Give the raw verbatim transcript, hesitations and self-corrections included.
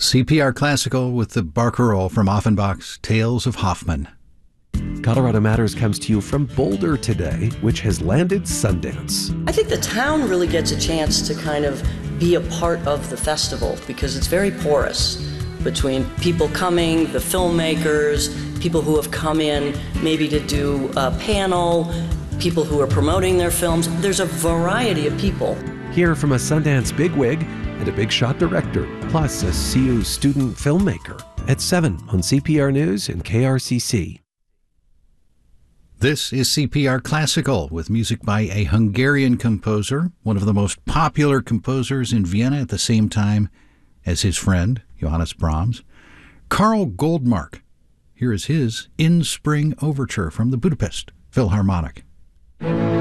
C P R Classical with the Barcarolle from Offenbach's Tales of Hoffmann. Colorado Matters comes to you from Boulder today, which has landed Sundance. I think the town really gets a chance to kind of be a part of the festival because it's very porous between people coming, the filmmakers, people who have come in maybe to do a panel, people who are promoting their films. There's a variety of people. Hear from a Sundance bigwig and a big shot director, plus a C U student filmmaker at seven on C P R News and K R C C. This is C P R Classical with music by a Hungarian composer, one of the most popular composers in Vienna at the same time as his friend, Johannes Brahms, Karl Goldmark. Here is his In Spring Overture from the Budapest Philharmonic.